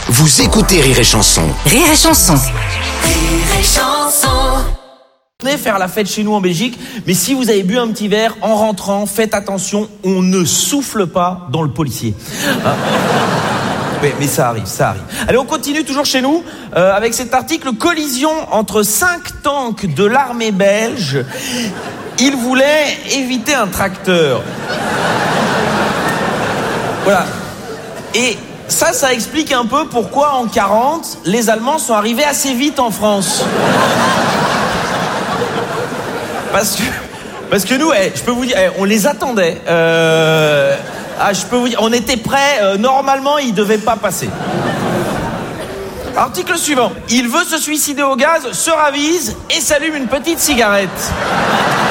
Vous écoutez Rire et Chanson. Rire et Chanson. Rire et Chanson. Venez faire la fête chez nous en Belgique, mais si vous avez bu un petit verre en rentrant, faites attention, on ne souffle pas dans le policier. Mais ça arrive. Allez, on continue toujours chez nous avec cet article. Collision entre 5 tanks de l'armée belge. Ils voulaient éviter un tracteur. Voilà. Et ça explique un peu pourquoi en 40, les Allemands sont arrivés assez vite en France. Parce que nous, je peux vous dire, on les attendait. Je peux vous dire, on était prêts. Normalement, ils devaient pas passer. Article suivant. Il veut se suicider au gaz, se ravise et s'allume une petite cigarette.